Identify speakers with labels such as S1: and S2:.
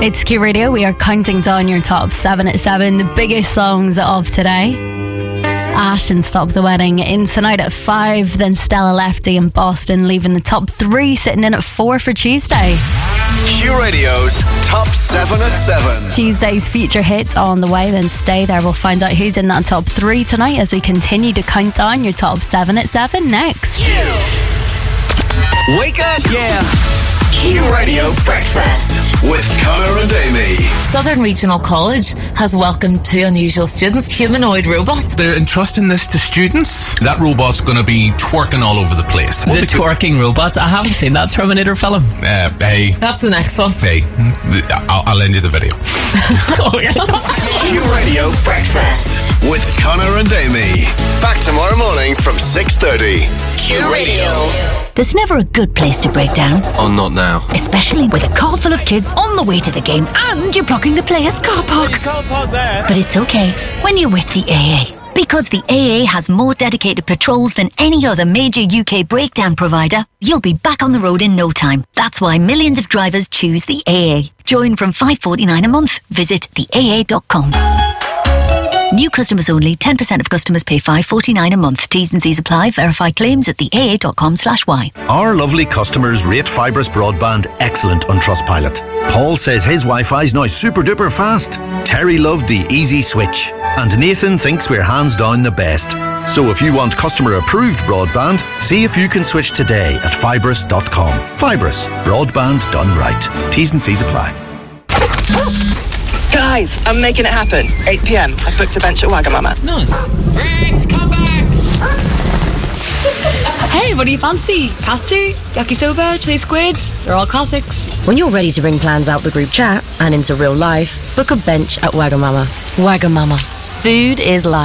S1: It's Q Radio. We are counting down your top 7 at 7, the biggest songs of today. Ash and Stop the Wedding in tonight at 5. Then Stella Lefty and Boston leaving the top 3, sitting in at 4 for Tuesday.
S2: Q Radio's top 7 at 7.
S1: Tuesday's feature hit on the way. Then stay there. We'll find out who's in that top 3 tonight as we continue to count down your top 7 at 7 next.
S2: Wake up! Yeah! Q Radio Breakfast with Connor and Amy.
S3: Southern Regional College has welcomed 2 unusual students, humanoid robots.
S4: They're entrusting this to students. That robot's going to be twerking all over the place.
S5: The twerking robots? I haven't seen that Terminator film.
S4: Hey.
S3: That's the next one.
S4: Hey, I'll lend you the video.
S2: Q Radio Breakfast with Connor and Amy. Back tomorrow morning from 6:30.
S3: Q Radio.
S6: There's never a good place to break down.
S7: Oh, not now.
S6: Especially with a car full of kids on the way to the game and you're blocking the players' car park.
S7: You can't park there.
S6: But it's okay when you're with the AA. Because the AA has more dedicated patrols than any other major UK breakdown provider, you'll be back on the road in no time. That's why millions of drivers choose the AA. Join from $5.49 a month. Visit theaa.com. New customers only. 10% of customers pay $5.49 a month. T's and C's apply. Verify claims at theaa.com/y.
S8: Our lovely customers rate Fibrous Broadband excellent on Trustpilot. Paul says his Wi-Fi's now super duper fast. Terry loved the easy switch. And Nathan thinks we're hands down the best. So if you want customer approved broadband, see if you can switch today at fibrous.com. Fibrous. Broadband done right. T's and C's apply.
S9: Guys, I'm making it happen. 8 p.m. I've booked a bench at Wagamama.
S3: Nice.
S10: Riggs, come back! Hey, what do you fancy? Katsu, yakisoba, chili squid? They're all classics.
S11: When you're ready to bring plans out the group chat and into real life, book a bench at Wagamama. Wagamama. Food is life.